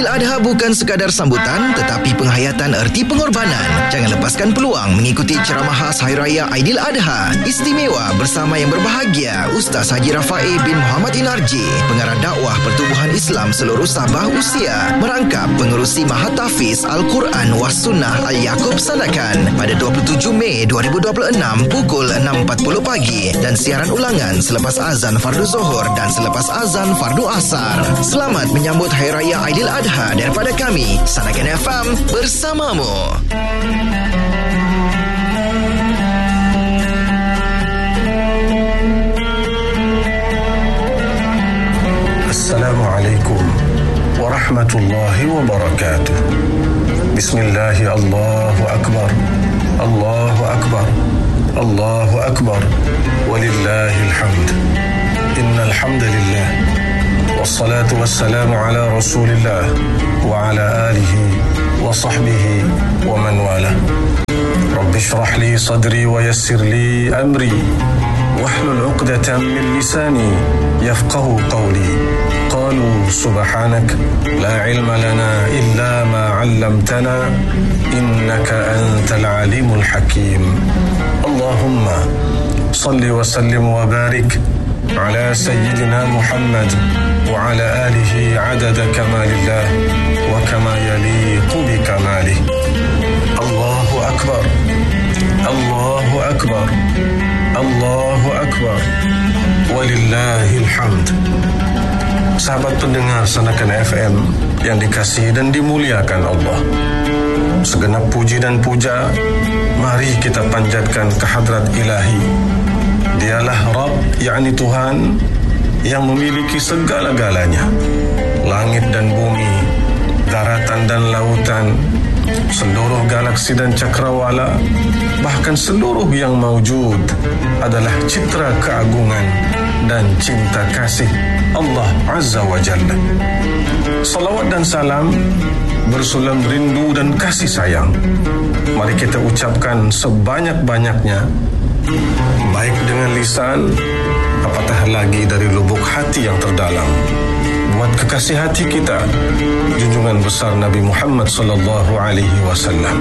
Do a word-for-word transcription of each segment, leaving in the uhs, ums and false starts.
Aidiladha bukan sekadar sambutan tetapi penghayatan erti pengorbanan. Jangan lepaskan peluang mengikuti ceramah khas Hari Raya Aidiladha istimewa bersama yang berbahagia Ustaz Haji Rafai bin Muhammad Inarji, pengarah dakwah Pertubuhan Islam seluruh Sabah Usia, merangkap pengerusi Mahatafis Al-Quran was Sunnah Al-Yaqub Sandakan pada dua puluh tujuh Mei dua ribu dua puluh enam pukul enam empat puluh pagi dan siaran ulangan selepas azan fardu Zuhur dan selepas azan fardu Asar. Selamat menyambut Hari Raya Aidiladha daripada kami, Sandakan F M bersamamu. Assalamualaikum warahmatullahi wabarakatuh. Bismillahi Allahu Akbar, Allahu Akbar, Allahu Akbar, walillahil hamd. Innal hamdalillah, wassalatu wassalamu ala rasulillah wa ala alihi wa sahbihi wa man wala. Rabbi shrah li sadri wa yassir li amri wahlul 'uqdatam min lisani yafqahu qawli. Qalu subhanak la ilma lana illa ma 'allamtana innaka antal alimul hakim. Allahumma salli wa sallim wa barik ala sayyidina Muhammad wa ala alihi 'adada kamalillah wa kama yaliqu bi kamalih. Allahu akbar, Allahu akbar, Allahu akbar, walillahil hamd. Sahabat pendengar Sandakan F M yang dikasihi dan dimuliakan Allah, segenap puji dan puja mari kita panjatkan kehadrat ilahi. Dialah Rabb, yakni Tuhan yang memiliki segala-galanya, langit dan bumi, daratan dan lautan, seluruh galaksi dan cakrawala, bahkan seluruh yang maujud adalah citra keagungan dan cinta kasih Allah Azza wa Jalla. Salawat dan salam bersulam rindu dan kasih sayang mari kita ucapkan sebanyak-banyaknya, baik dengan lisan, apatah lagi dari lubuk hati yang terdalam, buat kekasih hati kita, junjungan besar Nabi Muhammad sallallahu alaihi wasallam,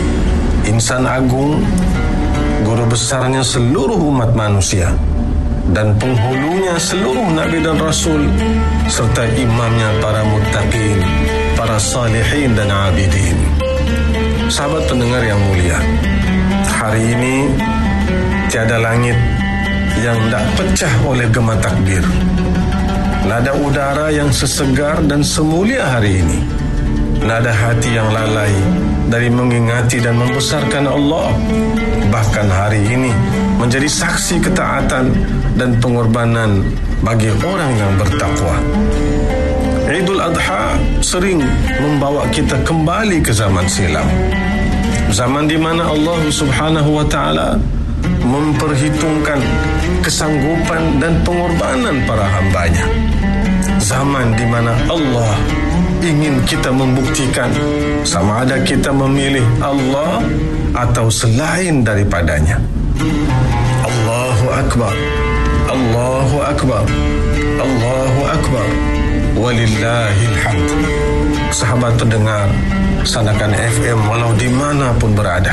insan agung, guru besarnya seluruh umat manusia dan penghulunya seluruh nabi dan rasul, serta imamnya para muttaqin, para salihin dan abidin. Sahabat pendengar yang mulia, hari ini tiada langit yang tak pecah oleh gema takbir, nada udara yang sesegar dan semulia hari ini, nada hati yang lalai dari mengingati dan membesarkan Allah, bahkan hari ini menjadi saksi ketaatan dan pengorbanan bagi orang yang bertakwa. Idul Adha sering membawa kita kembali ke zaman silam, zaman di mana Allah Subhanahu wa taala memperhitungkan kesanggupan dan pengorbanan para hambanya, zaman di mana Allah ingin kita membuktikan sama ada kita memilih Allah atau selain daripadanya. Allahu Akbar, Allahu Akbar, Allahu Akbar, walillahil hamd. Sahabat pendengar Sandakan F M walau dimanapun berada,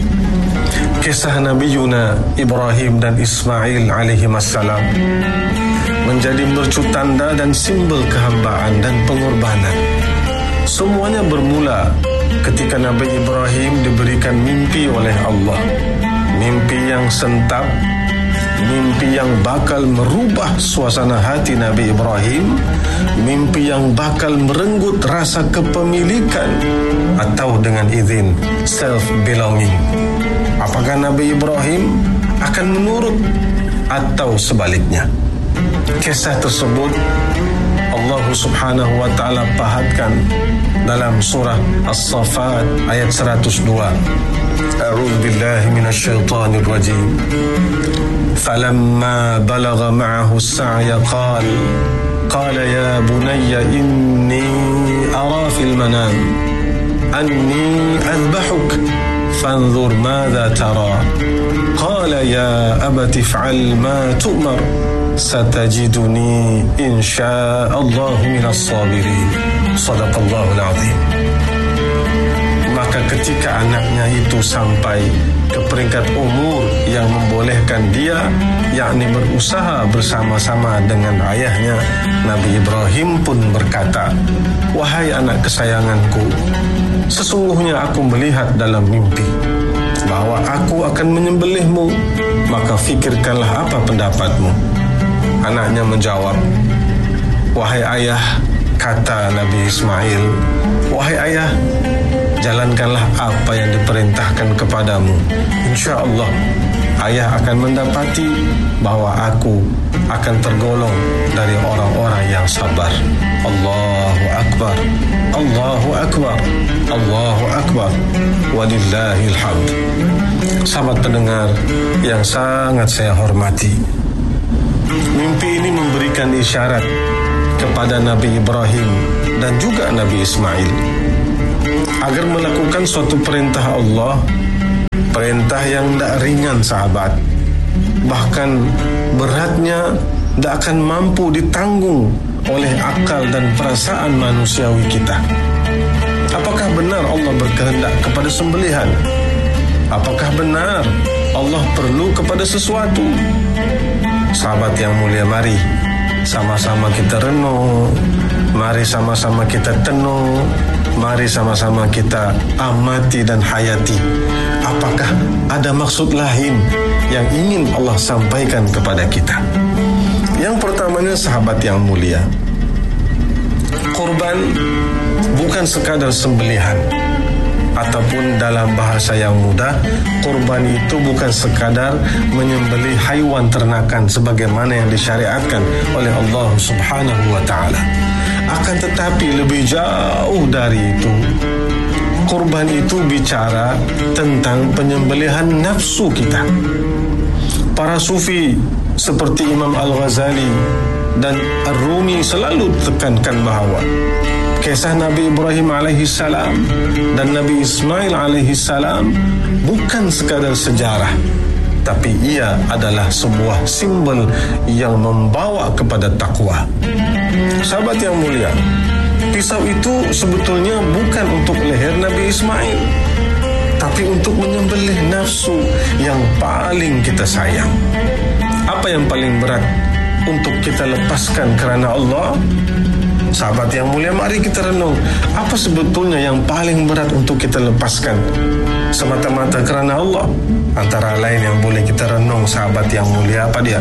kisah Nabi Yuna, Ibrahim dan Ismail alaihi wassalam menjadi mercu tanda dan simbol kehambaan dan pengorbanan. Semuanya bermula ketika Nabi Ibrahim diberikan mimpi oleh Allah, mimpi yang sentap, mimpi yang bakal merubah suasana hati Nabi Ibrahim, mimpi yang bakal merenggut rasa kepemilikan atau dengan izin self-belonging. Apakah Nabi Ibrahim akan menurut atau sebaliknya? Kisah tersebut Allah Subhanahu wa taala pahatkan dalam surah As-Saffat ayat seratus dua. A'udzu billahi minasyaitonir rajim. Falamma balagha ma'ahu as-sa'ya qala qala ya bunayya inni ara fil manam anni adbahuk fanzur madza tara qala ya abati if'al ma tu'mar satajiduni insya'allahu minas sabirin. Sadaqallahul azim. Maka ketika anaknya itu sampai ke peringkat umur yang membolehkan dia, yakni berusaha bersama-sama dengan ayahnya, Nabi Ibrahim pun berkata, "Wahai anak kesayanganku, sesungguhnya aku melihat dalam mimpi bahwa aku akan menyembelihmu, maka fikirkanlah apa pendapatmu." Anaknya menjawab, "Wahai ayah," kata Nabi Ismail, "wahai ayah, jalankanlah apa yang diperintahkan kepadamu. Insya Allah, ayah akan mendapati bahwa aku akan tergolong dari orang-orang yang sabar." Allahu Akbar, Allahu Akbar, Allahu Akbar, walillahil hamd. Sahabat pendengar yang sangat saya hormati, mimpi ini memberikan isyarat kepada Nabi Ibrahim dan juga Nabi Ismail agar melakukan suatu perintah Allah, perintah yang tidak ringan sahabat, bahkan beratnya tidak akan mampu ditanggung oleh akal dan perasaan manusiawi kita. Apakah benar Allah berkehendak kepada sembelihan? Apakah benar Allah perlu kepada sesuatu? Sahabat yang mulia, mari sama-sama kita renung, mari sama-sama kita tenung, mari sama-sama kita amati dan hayati. Apakah ada maksud lain yang ingin Allah sampaikan kepada kita? Yang pertamanya sahabat yang mulia, kurban bukan sekadar sembelihan, ataupun dalam bahasa yang mudah, kurban itu bukan sekadar menyembelih haiwan ternakan sebagaimana yang disyariatkan oleh Allah Subhanahu wa taala. Akan tetapi lebih jauh dari itu, kurban itu bicara tentang penyembelihan nafsu kita. Para sufi seperti Imam Al-Ghazali dan Ar-Rumi selalu tekankan bahawa kisah Nabi Ibrahim alaihi salam dan Nabi Ismail alaihi salam bukan sekadar sejarah, tapi ia adalah sebuah simbol yang membawa kepada takwa. Sahabat yang mulia, pisau itu sebetulnya bukan untuk leher Nabi Ismail, tapi untuk menyembelih nafsu yang paling kita sayang. Apa yang paling berat untuk kita lepaskan kerana Allah? Sahabat yang mulia, mari kita renung, apa sebetulnya yang paling berat untuk kita lepaskan semata-mata kerana Allah? Antara lain yang boleh kita renung, sahabat yang mulia, apa dia?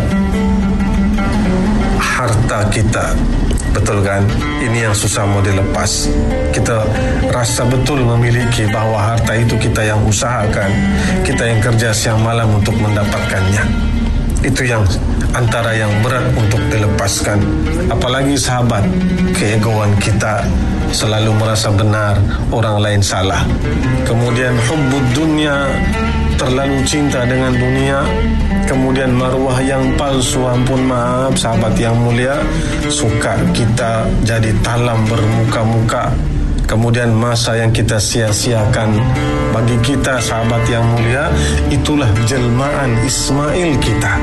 Harta kita. Betul kan? Ini yang susah mau dilepas. Kita rasa betul memiliki bahawa harta itu kita yang usahakan, kita yang kerja siang malam untuk mendapatkannya. Itu yang antara yang berat untuk dilepaskan. Apalagi sahabat, keegoan kita, selalu merasa benar, orang lain salah. Kemudian hubbud dunya, terlalu cinta dengan dunia. Kemudian maruah yang palsu, ampun maaf sahabat yang mulia, suka kita jadi talam bermuka-muka. Kemudian masa yang kita sia-siakan, bagi kita sahabat yang mulia, itulah jelmaan Ismail kita.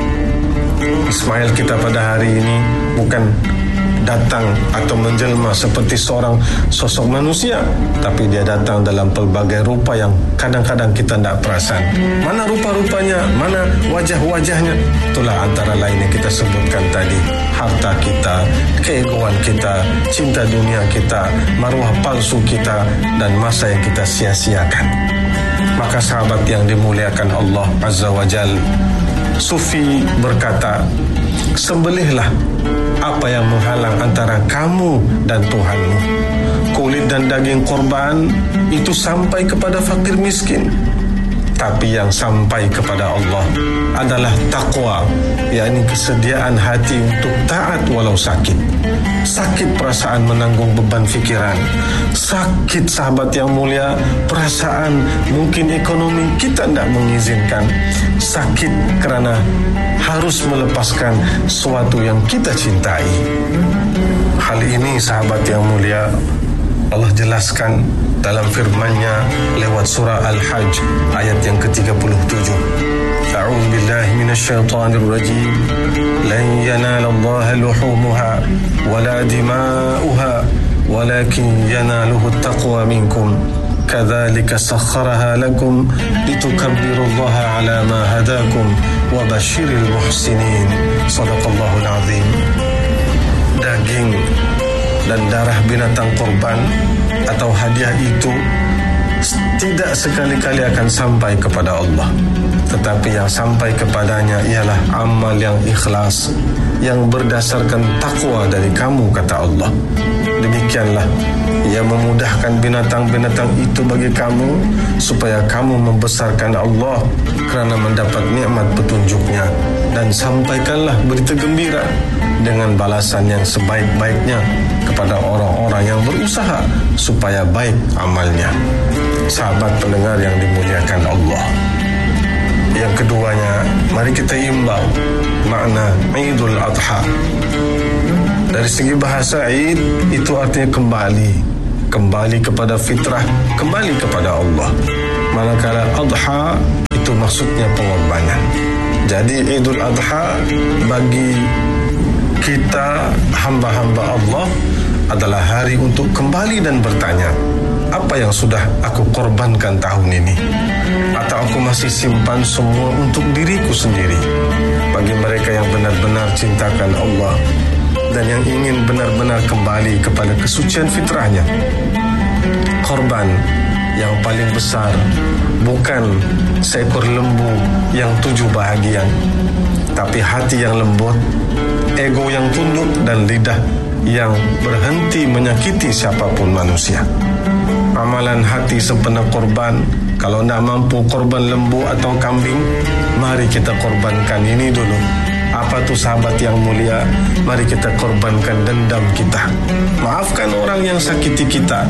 Ismail kita pada hari ini bukan datang atau menjelma seperti seorang sosok manusia, tapi dia datang dalam pelbagai rupa yang kadang-kadang kita tidak perasan. Mana rupa-rupanya, mana wajah-wajahnya? Itulah antara lain yang kita sebutkan tadi. Harta kita, keegoan kita, cinta dunia kita, maruah palsu kita, dan masa yang kita sia-siakan. Maka sahabat yang dimuliakan Allah Azza wa Jal, Sufi berkata, sembelihlah apa yang menghalang antara kamu dan Tuhanmu. Kulit dan daging korban itu sampai kepada fakir miskin, tapi yang sampai kepada Allah adalah takwa, yakni kesediaan hati untuk taat walau sakit. Sakit perasaan menanggung beban fikiran, sakit sahabat yang mulia perasaan mungkin ekonomi kita tidak mengizinkan, sakit kerana harus melepaskan sesuatu yang kita cintai. Hal ini sahabat yang mulia Allah jelaskan dalam firman-Nya lewat surah Al-Hajj ayat yang ke tiga puluh tujuh. A'udzu billahi minasyaitonir rajim. Lan yanalallaha luhumuha wala dima'uha walakin yanaluhu taqwa minkum kadzalika sakhkharaha lakum litukabbirullaha ala ma hadakum wa basyiril muhsinin. Shadaqallahul azim. Daging dan darah binatang korban atau hadiah itu tidak sekali-kali akan sampai kepada Allah, tetapi yang sampai kepadanya ialah amal yang ikhlas, yang berdasarkan takwa dari kamu, kata Allah. Demikianlah Ia memudahkan binatang-binatang itu bagi kamu supaya kamu membesarkan Allah kerana mendapat nikmat petunjuknya, dan sampaikanlah berita gembira dengan balasan yang sebaik-baiknya kepada orang-orang yang berusaha supaya baik amalnya. Sahabat pendengar yang dimuliakan Allah, yang keduanya, mari kita imbau makna Idul Adha. Dari segi bahasa, Id itu artinya kembali, kembali kepada fitrah, kembali kepada Allah. Manakala Adha itu maksudnya pengorbanan. Jadi Idul Adha bagi kita hamba-hamba Allah adalah hari untuk kembali dan bertanya, apa yang sudah aku korbankan tahun ini? Atau aku masih simpan semua untuk diriku sendiri? Bagi mereka yang benar-benar cintakan Allah dan yang ingin benar-benar kembali kepada kesucian fitrahnya, korban yang paling besar bukan seekor lembu yang tujuh bahagian, tapi hati yang lembut, ego yang tunduk, dan lidah yang berhenti menyakiti siapapun manusia. Amalan hati sempena korban. Kalau tidak mampu korban lembu atau kambing, mari kita korbankan ini dulu. Apa tu sahabat yang mulia? Mari kita korbankan dendam kita. Maafkan orang yang sakiti kita.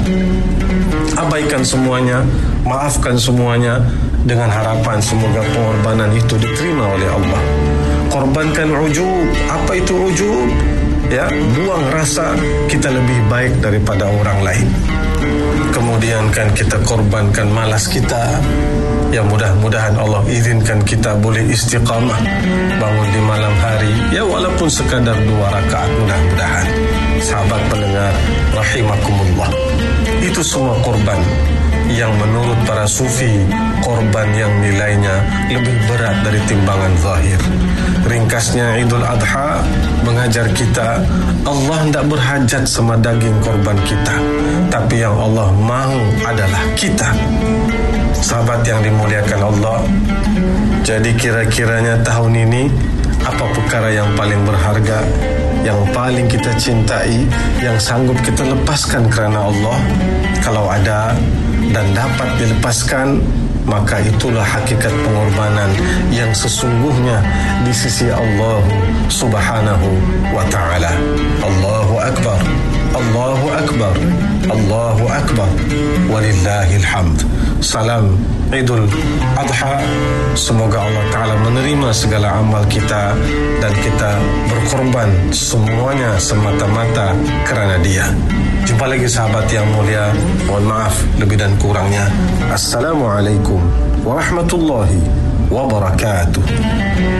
Abaikan semuanya, maafkan semuanya, dengan harapan semoga pengorbanan itu diterima oleh Allah. Korbankan ujub. Apa itu ujub? Ya, buang rasa kita lebih baik daripada orang lain. Kemudian kan kita korbankan malas kita. Ya, mudah-mudahan Allah izinkan kita boleh istiqamah bangun di malam hari, ya walaupun sekadar dua rakaat, mudah-mudahan. Sahabat pendengar rahimakumullah, itu semua korban yang menurut para sufi, korban yang nilainya lebih berat dari timbangan zahir. Ringkasnya, Idul Adha mengajar kita Allah tidak berhajat sama daging korban kita, tapi yang Allah mahu adalah kita. Sahabat yang dimuliakan Allah, jadi kira-kiranya tahun ini apa perkara yang paling berharga, yang paling kita cintai, yang sanggup kita lepaskan kerana Allah? Kalau ada dan dapat dilepaskan, maka itulah hakikat pengorbanan yang sesungguhnya di sisi Allah Subhanahu wa ta'ala. Allahu Akbar, Allahu Akbar, Allahu Akbar, walillahil hamd. Salam Idul Adha. Semoga Allah Ta'ala menerima segala amal kita dan kita berkorban semuanya semata-mata kerana Dia. Jumpa lagi sahabat yang mulia. Mohon maaf lebih dan kurangnya. Assalamualaikum warahmatullahi wabarakatuh.